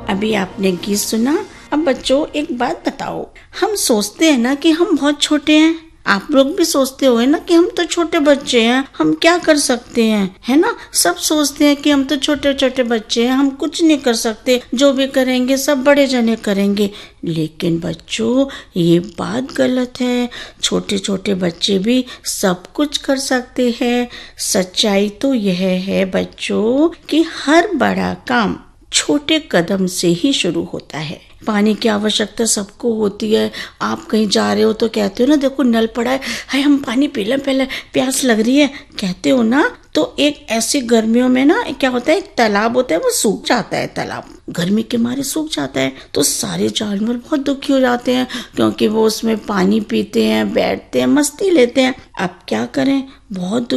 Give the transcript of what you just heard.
अभी आपने गीत सुना। अब बच्चों एक बात बताओ, हम सोचते हैं ना कि हम बहुत छोटे हैं। आप लोग भी सोचते हो ना कि हम तो छोटे बच्चे हैं, हम क्या कर सकते हैं, है ना। सब सोचते हैं कि हम तो छोटे छोटे बच्चे हैं, हम कुछ नहीं कर सकते, जो भी करेंगे सब बड़े जने करेंगे। लेकिन बच्चों ये बात गलत है, छोटे छोटे बच्चे भी सब कुछ कर सकते हैं। सच्चाई तो यह है बच्चों कि हर बड़ा काम छोटे कदम से ही शुरू होता है। पानी की आवश्यकता सबको होती है। आप कहीं जा रहे हो तो कहते हो ना, देखो नल पड़ा है, हाय हम पानी पी लें, पहले प्यास लग रही है, कहते हो ना। तो एक ऐसी गर्मियों में ना क्या होता है, एक तालाब होता है वो सूख जाता है, तालाब गर्मी के मारे सूख जाता है, तो सारे जानवर बहुत दुखी हो जाते हैं क्योंकि वो उसमें पानी पीते हैं, बैठते हैं, मस्ती लेते हैं। अब क्या करें, बहुत